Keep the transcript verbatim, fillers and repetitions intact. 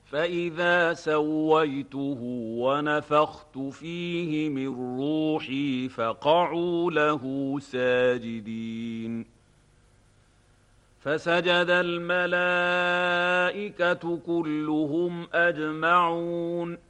فإذا سويته ونفخت فيه من روحي فقعوا له ساجدين فسجد الملائكة كلهم أجمعون